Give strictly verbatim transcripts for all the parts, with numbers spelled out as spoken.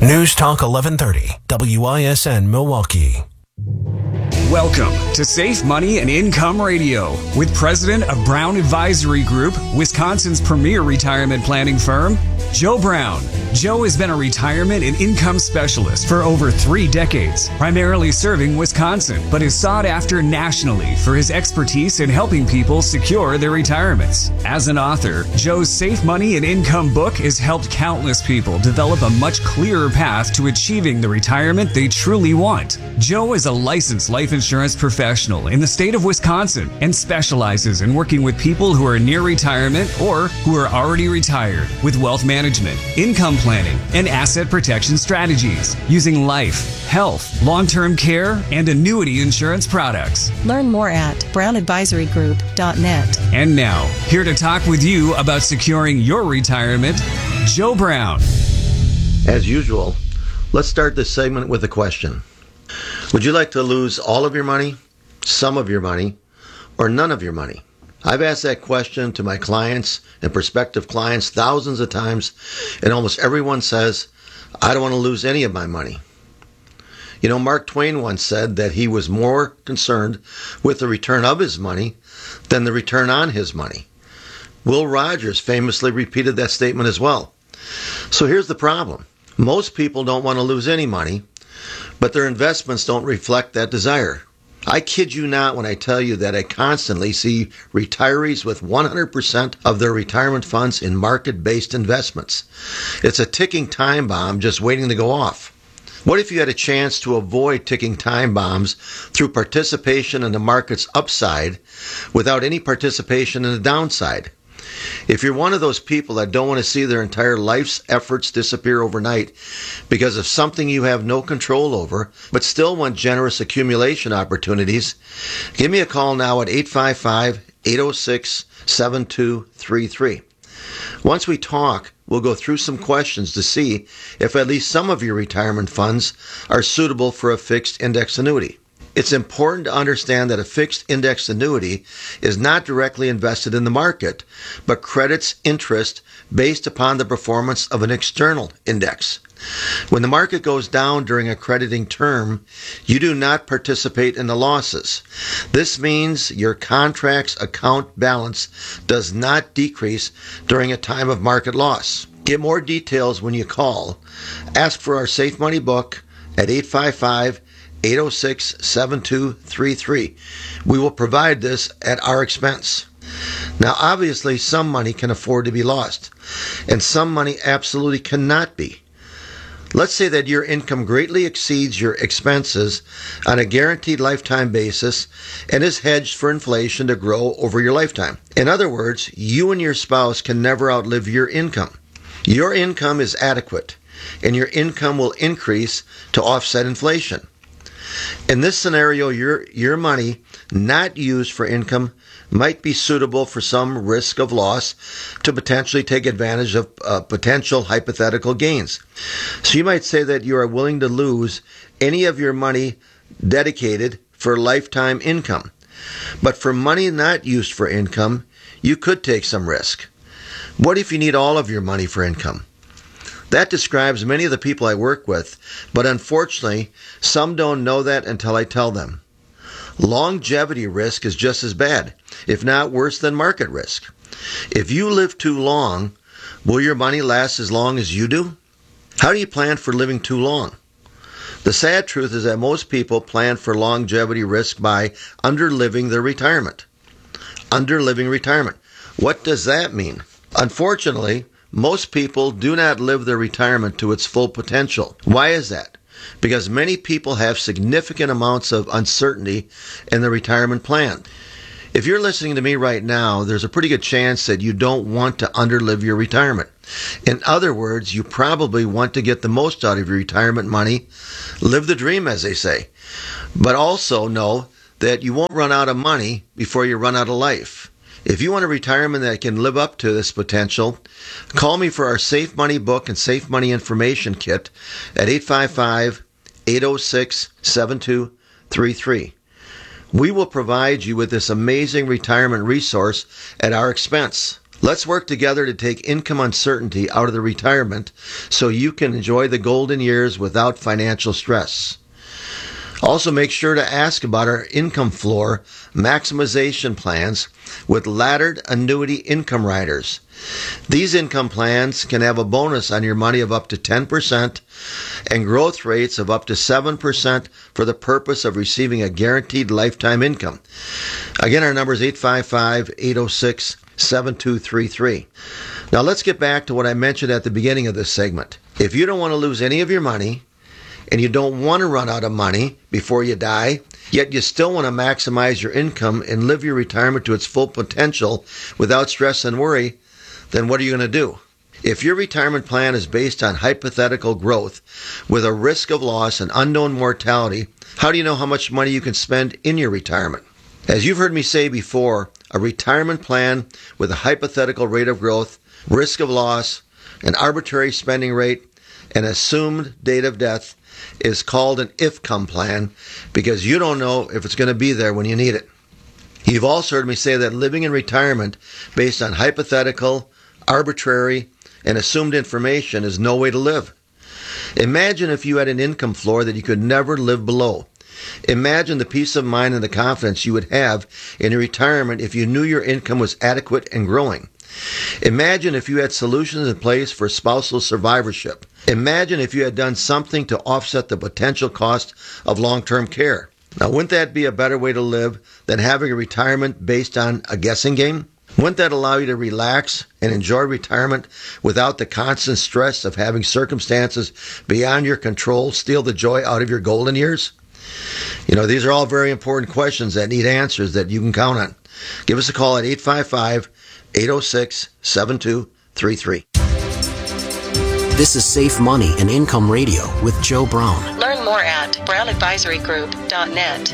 News Talk eleven thirty, W I S N Milwaukee. Welcome to Safe Money and Income Radio with President of Brown Advisory Group, Wisconsin's premier retirement planning firm, Joe Brown. Joe has been a retirement and income specialist for over three decades, primarily serving Wisconsin, but is sought after nationally for his expertise in helping people secure their retirements. As an author, Joe's Safe Money and Income book has helped countless people develop a much clearer path to achieving the retirement they truly want. Joe is a licensed life insurance professional in the state of Wisconsin and specializes in working with people who are near retirement or who are already retired with wealth management, income planning, and asset protection strategies using life, health, long-term care, and annuity insurance products. Learn more at brown advisory group dot net. And now, here to talk with you about securing your retirement, Joe Brown. As usual, let's start this segment with a question. Would you like to lose all of your money, some of your money, or none of your money? I've asked that question to my clients and prospective clients thousands of times, and almost everyone says, I don't want to lose any of my money. You know, Mark Twain once said that he was more concerned with the return of his money than the return on his money. Will Rogers famously repeated that statement as well. So here's the problem. Most people don't want to lose any money, but their investments don't reflect that desire. I kid you not when I tell you that I constantly see retirees with one hundred percent of their retirement funds in market-based investments. It's a ticking time bomb just waiting to go off. What if you had a chance to avoid ticking time bombs through participation in the market's upside without any participation in the downside? If you're one of those people that don't want to see their entire life's efforts disappear overnight because of something you have no control over, but still want generous accumulation opportunities, give me a call now at eight five five, eight oh six, seven two three three. Once we talk, we'll go through some questions to see if at least some of your retirement funds are suitable for a fixed index annuity. It's important to understand that a fixed index annuity is not directly invested in the market, but credits interest based upon the performance of an external index. When the market goes down during a crediting term, you do not participate in the losses. This means your contract's account balance does not decrease during a time of market loss. Get more details when you call. Ask for our Safe Money book at eight five five, eight oh six, seven two three three. We will provide this at our expense. Now, obviously, some money can afford to be lost, and some money absolutely cannot be. Let's say that your income greatly exceeds your expenses on a guaranteed lifetime basis and is hedged for inflation to grow over your lifetime. In other words, you and your spouse can never outlive your income. Your income is adequate, and your income will increase to offset inflation. In this scenario, your your money not used for income might be suitable for some risk of loss to potentially take advantage of uh, potential hypothetical gains. So you might say that you are willing to lose any of your money dedicated for lifetime income. But for money not used for income, you could take some risk. What if you need all of your money for income? That describes many of the people I work with, but unfortunately, some don't know that until I tell them. Longevity risk is just as bad, if not worse than market risk. If you live too long, will your money last as long as you do? How do you plan for living too long? The sad truth is that most people plan for longevity risk by underliving their retirement. Underliving retirement. What does that mean? Unfortunately, most people do not live their retirement to its full potential. Why is that? Because many people have significant amounts of uncertainty in their retirement plan. If you're listening to me right now, there's a pretty good chance that you don't want to underlive your retirement. In other words, you probably want to get the most out of your retirement money, live the dream, as they say. But also know that you won't run out of money before you run out of life. If you want a retirement that can live up to this potential, call me for our Safe Money book and Safe Money information kit at eight five five, eight oh six, seven two three three. We will provide you with this amazing retirement resource at our expense. Let's work together to take income uncertainty out of the retirement so you can enjoy the golden years without financial stress. Also, make sure to ask about our income floor maximization plans with laddered annuity income riders. These income plans can have a bonus on your money of up to ten percent and growth rates of up to seven percent for the purpose of receiving a guaranteed lifetime income. Again, our number is eight five five, eight oh six, seven two three three. Now let's get back to what I mentioned at the beginning of this segment. If you don't want to lose any of your money, and you don't want to run out of money before you die, yet you still want to maximize your income and live your retirement to its full potential without stress and worry, then what are you going to do? If your retirement plan is based on hypothetical growth with a risk of loss and unknown mortality, how do you know how much money you can spend in your retirement? As you've heard me say before, a retirement plan with a hypothetical rate of growth, risk of loss, an arbitrary spending rate, and assumed date of death is called an if-come plan because you don't know if it's going to be there when you need it. You've also heard me say that living in retirement based on hypothetical, arbitrary, and assumed information is no way to live. Imagine if you had an income floor that you could never live below. Imagine the peace of mind and the confidence you would have in your retirement if you knew your income was adequate and growing. Imagine if you had solutions in place for spousal survivorship. Imagine if you had done something to offset the potential cost of long-term care. Now, wouldn't that be a better way to live than having a retirement based on a guessing game? Wouldn't that allow you to relax and enjoy retirement without the constant stress of having circumstances beyond your control steal the joy out of your golden years? You know, these are all very important questions that need answers that you can count on. Give us a call at eight five five, eight oh six, seven two three three. This is Safe Money and Income Radio with Joe Brown. Learn more at brown advisory group dot net.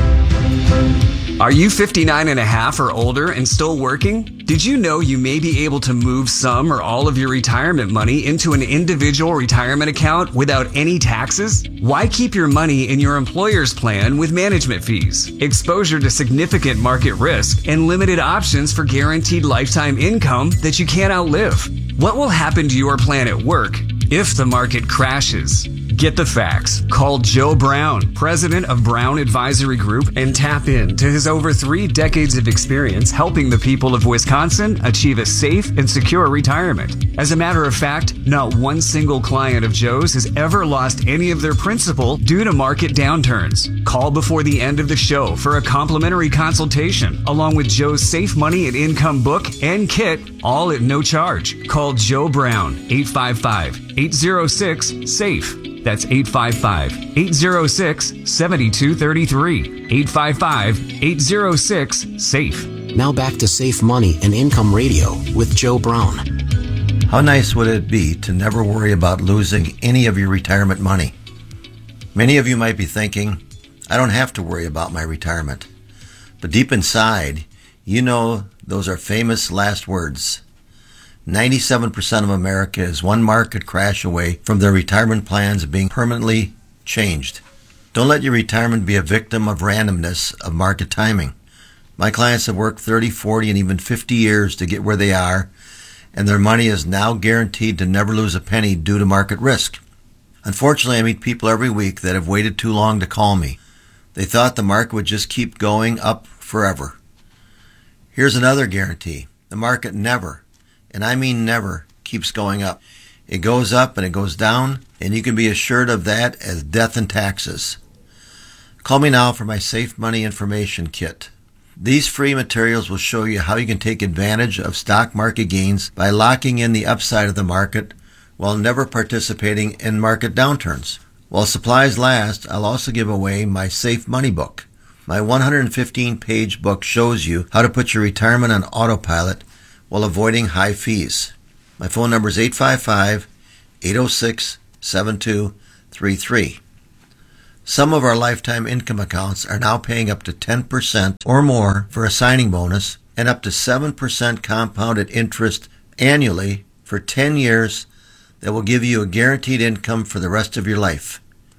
Are you fifty-nine and a half or older and still working? Did you know you may be able to move some or all of your retirement money into an individual retirement account without any taxes? Why keep your money in your employer's plan with management fees, exposure to significant market risk, and limited options for guaranteed lifetime income that you can't outlive? What will happen to your plan at work if the market crashes? Get the facts. Call Joe Brown, president of Brown Advisory Group, and tap in to his over three decades of experience helping the people of Wisconsin achieve a safe and secure retirement. As a matter of fact, not one single client of Joe's has ever lost any of their principal due to market downturns. Call before the end of the show for a complimentary consultation, along with Joe's Safe Money and Income book and kit, all at no charge. Call Joe Brown, eight five five, eight oh six, SAFE. That's eight five five, eight oh six, seven two three three. eight five five, eight oh six, SAFE. Now back to Safe Money and Income Radio with Joe Brown. How nice would it be to never worry about losing any of your retirement money? Many of you might be thinking, I don't have to worry about my retirement. But deep inside, you know those are famous last words. ninety-seven percent of America is one market crash away from their retirement plans being permanently changed. Don't let your retirement be a victim of randomness of market timing. My clients have worked thirty, forty, and even fifty years to get where they are, and their money is now guaranteed to never lose a penny due to market risk. Unfortunately, I meet people every week that have waited too long to call me. They thought the market would just keep going up forever. Here's another guarantee. The market never, and I mean never, keeps going up. It goes up and it goes down, and you can be assured of that as death and taxes. Call me now for my Safe Money Information Kit. These free materials will show you how you can take advantage of stock market gains by locking in the upside of the market while never participating in market downturns. While supplies last, I'll also give away my Safe Money book. My one hundred fifteen page book shows you how to put your retirement on autopilot while avoiding high fees. My phone number is eight five five, eight oh six, seven two three three. Some of our lifetime income accounts are now paying up to ten percent or more for a signing bonus and up to seven percent compounded interest annually for ten years that will give you a guaranteed income for the rest of your life.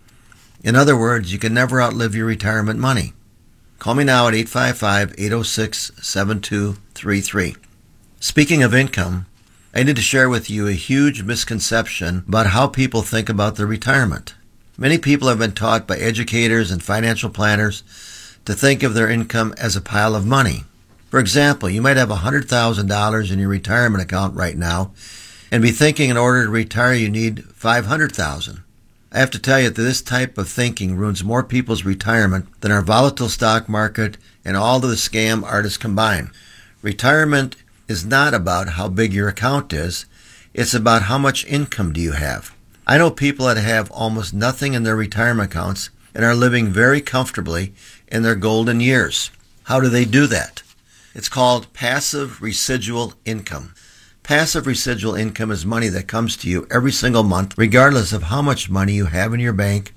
In other words, you can never outlive your retirement money. Call me now at eight five five, eight oh six, seven two three three. Speaking of income, I need to share with you a huge misconception about how people think about their retirement. Many people have been taught by educators and financial planners to think of their income as a pile of money. For example, you might have one hundred thousand dollars in your retirement account right now and be thinking in order to retire you need five hundred thousand dollars. I have to tell you that this type of thinking ruins more people's retirement than our volatile stock market and all of the scam artists combined. Retirement is not about how big your account is. It's about how much income do you have. I know people that have almost nothing in their retirement accounts and are living very comfortably in their golden years. How do they do that? It's called passive residual income. Passive residual income is money that comes to you every single month, regardless of how much money you have in your bank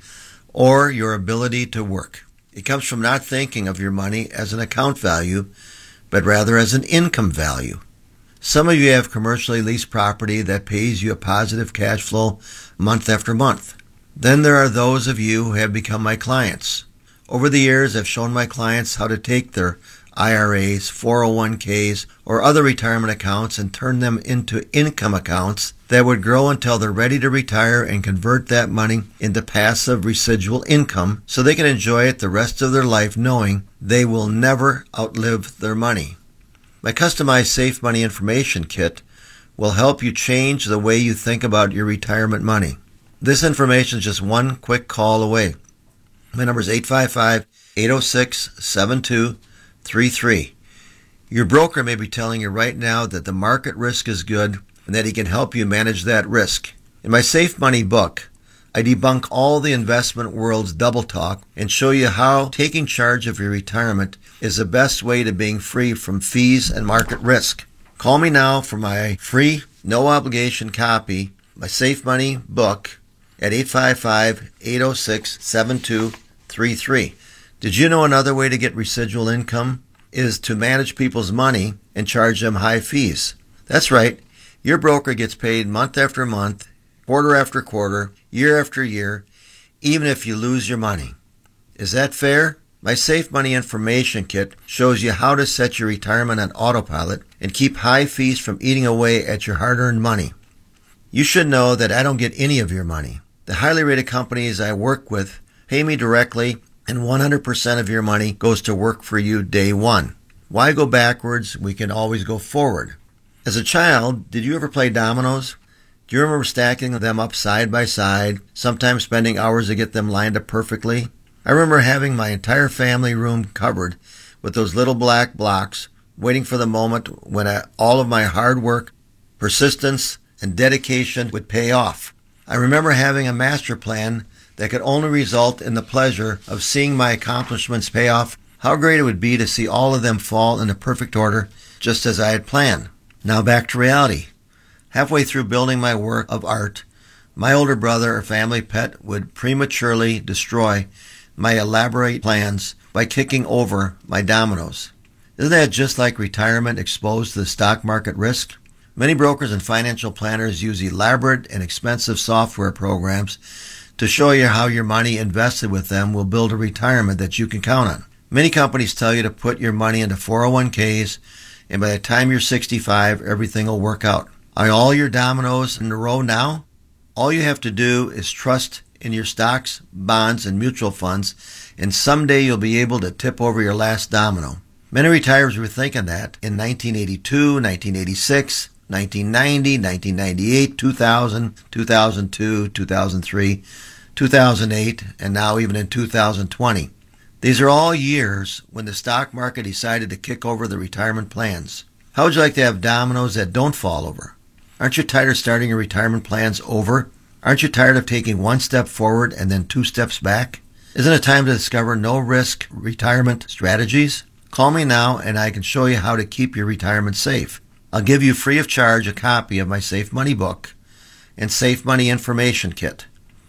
or your ability to work. It comes from not thinking of your money as an account value, but rather as an income value. Some of you have commercially leased property that pays you a positive cash flow month after month. Then there are those of you who have become my clients. Over the years, I've shown my clients how to take their I R As, four oh one k's, or other retirement accounts and turn them into income accounts that would grow until they're ready to retire and convert that money into passive residual income so they can enjoy it the rest of their life knowing they will never outlive their money. My customized Safe Money Information Kit will help you change the way you think about your retirement money. This information is just one quick call away. My number is eight five five, eight oh six, seven two three three. Your broker may be telling you right now that the market risk is good and that he can help you manage that risk. In my Safe Money book, I debunk all the investment world's double talk and show you how taking charge of your retirement is the best way to being free from fees and market risk. Call me now for my free, no obligation copy, my Safe Money book at eight five five, eight oh six, seven two three three. Did you know another way to get residual income is to manage people's money and charge them high fees? That's right. Your broker gets paid month after month, quarter after quarter, year after year, even if you lose your money. Is that fair? My Safe Money Information Kit shows you how to set your retirement on autopilot and keep high fees from eating away at your hard-earned money. You should know that I don't get any of your money. The highly rated companies I work with pay me directly, and one hundred percent of your money goes to work for you day one. Why go backwards? We can always go forward. As a child, did you ever play dominoes? Do you remember stacking them up side by side, sometimes spending hours to get them lined up perfectly? I remember having my entire family room covered with those little black blocks, waiting for the moment when I, all of my hard work, persistence, and dedication would pay off. I remember having a master plan that could only result in the pleasure of seeing my accomplishments pay off. How great it would be to see all of them fall into perfect order, just as I had planned. Now back to reality. Halfway through building my work of art, my older brother or family pet would prematurely destroy my elaborate plans by kicking over my dominoes. Isn't that just like retirement exposed to the stock market risk? Many brokers and financial planners use elaborate and expensive software programs to show you how your money invested with them will build a retirement that you can count on. Many companies tell you to put your money into four oh one k's, and by the time you're sixty-five, everything will work out. Are all your dominoes in a row now? All you have to do is trust in your stocks, bonds, and mutual funds, and someday you'll be able to tip over your last domino. Many retirees were thinking that in nineteen eighty-two, nineteen eighty-six, nineteen ninety, nineteen ninety-eight, two thousand, two thousand two, two thousand three, two thousand eight, and now even in two thousand twenty. These are all years when the stock market decided to kick over the retirement plans. How would you like to have dominoes that don't fall over? Aren't you tired of starting your retirement plans over? Aren't you tired of taking one step forward and then two steps back? Isn't it time to discover no-risk retirement strategies? Call me now and I can show you how to keep your retirement safe. I'll give you free of charge a copy of my Safe Money book and Safe Money Information Kit.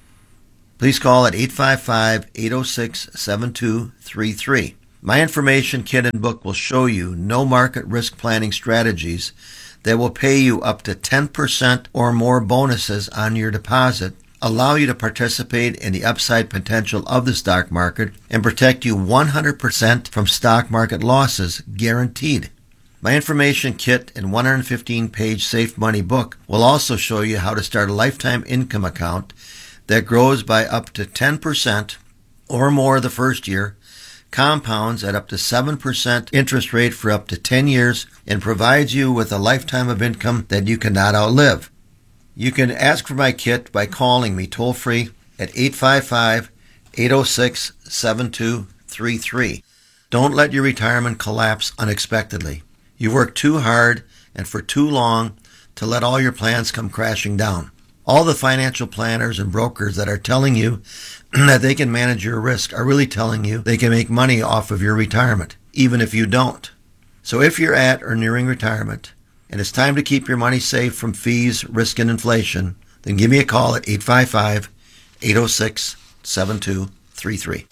Please call at eight five five, eight oh six, seven two three three. My information kit and book will show you no market risk planning strategies that will pay you up to ten percent or more bonuses on your deposit, allow you to participate in the upside potential of the stock market, and protect you one hundred percent from stock market losses guaranteed. My information kit and one hundred fifteen page Safe Money book will also show you how to start a lifetime income account that grows by up to ten percent or more the first year, compounds at up to seven percent interest rate for up to ten years, and provides you with a lifetime of income that you cannot outlive. You can ask for my kit by calling me toll-free at eight five five, eight zero six, seven two three three. Don't let your retirement collapse unexpectedly. You worked too hard and for too long to let all your plans come crashing down. All the financial planners and brokers that are telling you that they can manage your risk are really telling you they can make money off of your retirement, even if you don't. So if you're at or nearing retirement and it's time to keep your money safe from fees, risk, and inflation, then give me a call at eight five five, eight zero six, seven two three three.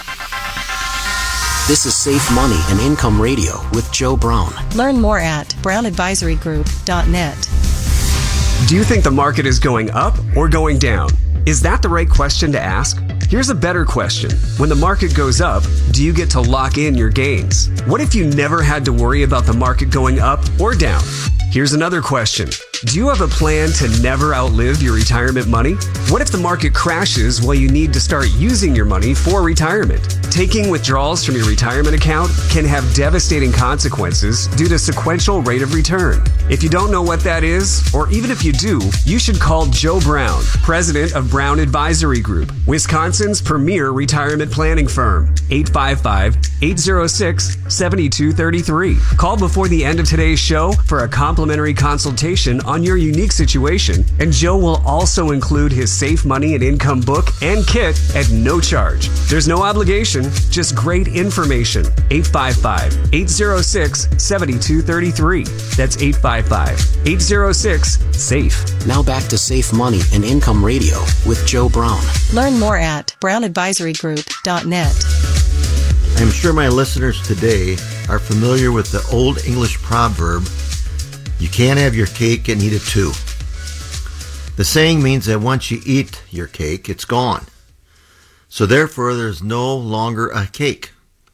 This is Safe Money and Income Radio with Joe Brown. Learn more at brown advisory group dot net. Do you think the market is going up or going down? Is that the right question to ask? Here's a better question. When the market goes up, do you get to lock in your gains? What if you never had to worry about the market going up or down? Here's another question. Do you have a plan to never outlive your retirement money? What if the market crashes while you need to start using your money for retirement? Taking withdrawals from your retirement account can have devastating consequences due to sequential rate of return. If you don't know what that is, or even if you do, you should call Joe Brown, president of Brown Advisory Group, Wisconsin's premier retirement planning firm. eight five five, eight zero six, seven two three three. Call before the end of today's show for a complimentary consultation on your unique situation, and Joe will also include his Safe Money and Income book and kit at no charge. There's no obligation, just great information. eight five five, eight zero six, seven two three three. That's eight five five, eight zero six, SAFE. Now back to Safe Money and Income Radio with Joe Brown. Learn more at brown advisory group dot net. I'm sure my listeners today are familiar with the Old English proverb, you can't have your cake and eat it too. The saying means that once you eat your cake, it's gone. So therefore, there's no longer a cake.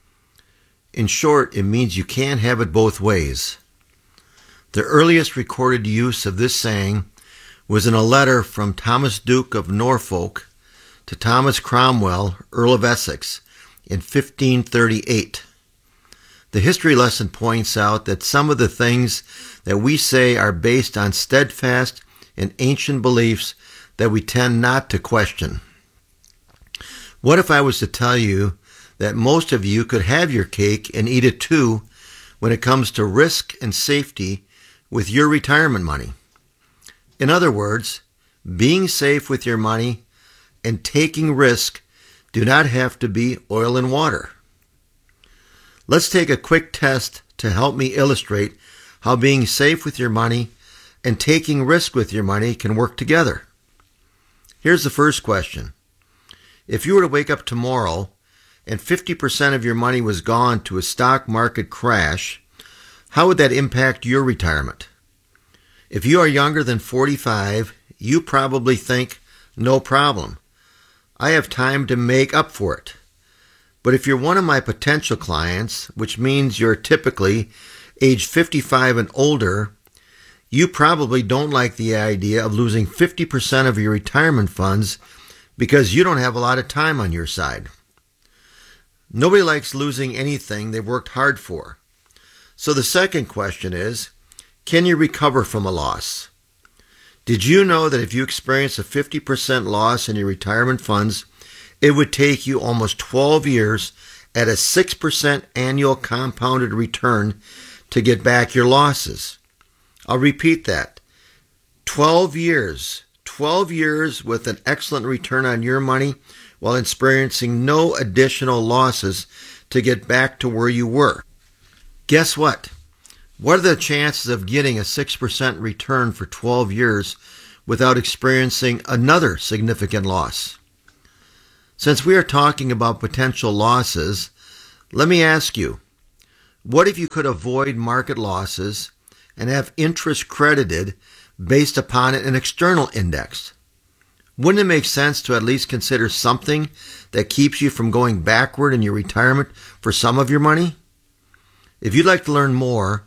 In short, it means you can't have it both ways. The earliest recorded use of this saying was in a letter from Thomas Duke of Norfolk to Thomas Cromwell, Earl of Essex, in fifteen thirty-eight. The history lesson points out that some of the things that we say are based on steadfast and ancient beliefs that we tend not to question. What if I was to tell you that most of you could have your cake and eat it too when it comes to risk and safety with your retirement money? In other words, being safe with your money and taking risk do not have to be oil and water. Let's take a quick test to help me illustrate how being safe with your money and taking risk with your money can work together. Here's the first question. If you were to wake up tomorrow and fifty percent of your money was gone to a stock market crash, how would that impact your retirement? If you are younger than forty-five, you probably think, no problem. I have time to make up for it. But if you're one of my potential clients, which means you're typically age fifty-five and older, you probably don't like the idea of losing fifty percent of your retirement funds because you don't have a lot of time on your side. Nobody likes losing anything they've worked hard for. So the second question is, can you recover from a loss? Did you know that if you experience a fifty percent loss in your retirement funds, it would take you almost twelve years at a six percent annual compounded return to get back your losses? I'll repeat that. twelve years. twelve years with an excellent return on your money while experiencing no additional losses to get back to where you were. Guess what? What are the chances of getting a six percent return for twelve years without experiencing another significant loss? Since we are talking about potential losses, let me ask you, what if you could avoid market losses and have interest credited based upon an external index? Wouldn't it make sense to at least consider something that keeps you from going backward in your retirement for some of your money? If you'd like to learn more,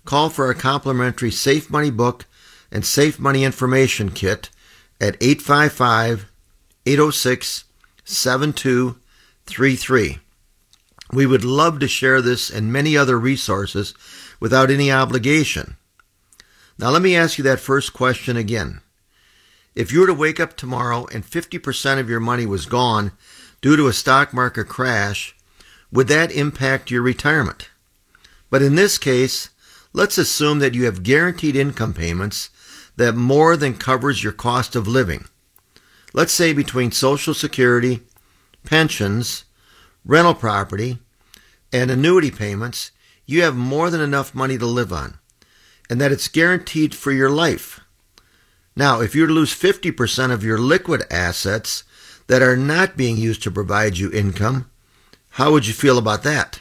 call for our complimentary Safe Money book and Safe Money information kit at eight five five, eight oh six, seven two three three. We would love to share this and many other resources without any obligation. Now let me ask you that first question again. If you were to wake up tomorrow and fifty percent of your money was gone due to a stock market crash, would that impact your retirement? But in this case, let's assume that you have guaranteed income payments that more than covers your cost of living. Let's say between Social Security, pensions, rental property, and annuity payments, you have more than enough money to live on, and that it's guaranteed for your life. Now, if you were to lose fifty percent of your liquid assets that are not being used to provide you income, how would you feel about that?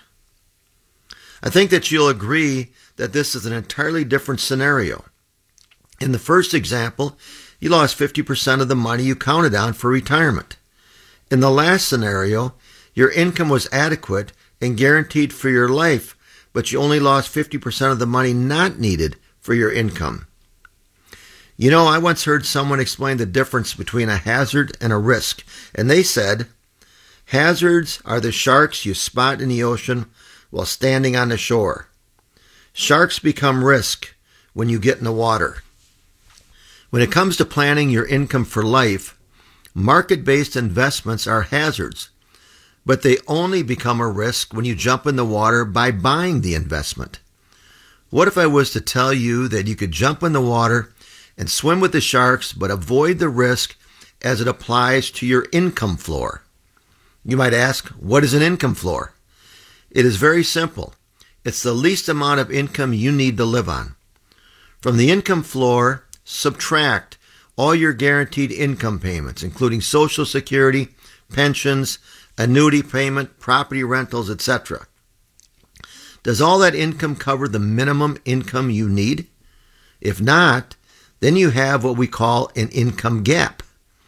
I think that you'll agree that this is an entirely different scenario. In the first example, you lost fifty percent of the money you counted on for retirement. In the last scenario, your income was adequate and guaranteed for your life, but you only lost fifty percent of the money not needed for your income. You know, I once heard someone explain the difference between a hazard and a risk, and they said, hazards are the sharks you spot in the ocean while standing on the shore. Sharks become risk when you get in the water. When it comes to planning your income for life, market-based investments are hazards, but they only become a risk when you jump in the water by buying the investment. What if I was to tell you that you could jump in the water and swim with the sharks, but avoid the risk as it applies to your income floor? You might ask, what is an income floor? It is very simple. It's the least amount of income you need to live on. From the income floor, subtract all your guaranteed income payments, including Social Security, pensions, annuity payment, property rentals, et cetera. Does all that income cover the minimum income you need? If not, then you have what we call an income gap.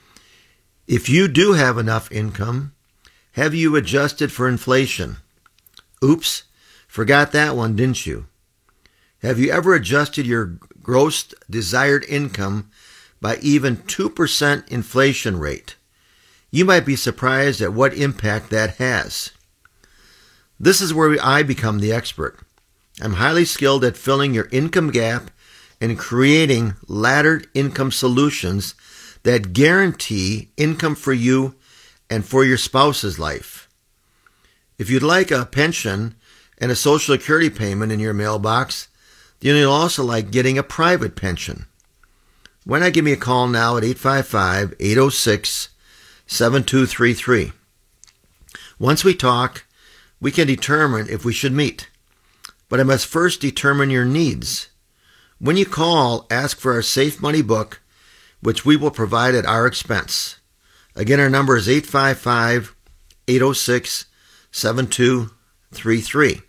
If you do have enough income, have you adjusted for inflation? Oops, forgot that one, didn't you? Have you ever adjusted your gross desired income by even two percent inflation rate? You might be surprised at what impact that has. This is where I become the expert. I'm highly skilled at filling your income gap and creating laddered income solutions that guarantee income for you and for your spouse's life. If you'd like a pension and a Social Security payment in your mailbox, then you'll also like getting a private pension. Why not give me a call now at eight five five, eight oh six, seven two three three. Once we talk, we can determine if we should meet. But I must first determine your needs. When you call, ask for our Safe Money book, which we will provide at our expense. Again, our number is eight five five, eight oh six, seven two three three.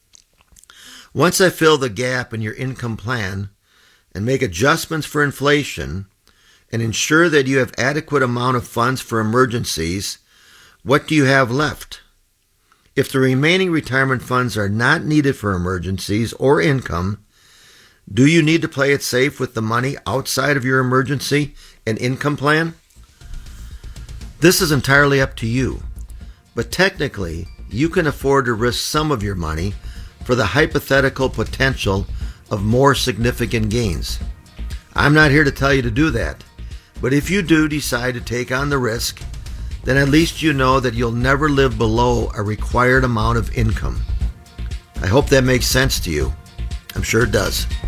Once I fill the gap in your income plan and make adjustments for inflation and ensure that you have adequate amount of funds for emergencies, what do you have left? If the remaining retirement funds are not needed for emergencies or income, do you need to play it safe with the money outside of your emergency and income plan? This is entirely up to you, but technically, you can afford to risk some of your money for the hypothetical potential of more significant gains. I'm not here to tell you to do that, but if you do decide to take on the risk, then at least you know that you'll never live below a required amount of income. I hope that makes sense to you. I'm sure it does.